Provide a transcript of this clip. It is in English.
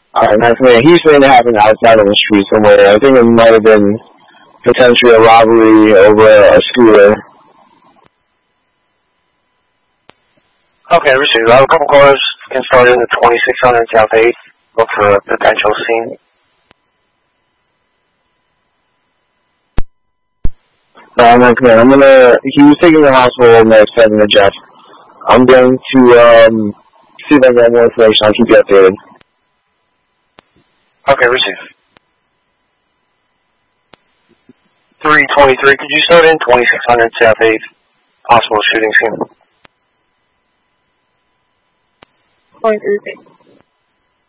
Alright, nice man. He's saying it happened outside on the street somewhere. I think it might have been potentially a robbery over a scooter. Okay, received. I have a couple cars can start in the 2600 South 8th. Look for a potential scene. Nice man. He was taken to the hospital next 7 to Jeff. I'm going to, see if I get more information. I'll keep you updated. Okay, received. 323, could you start in 2600 South 8th? Possible shooting scene. 26.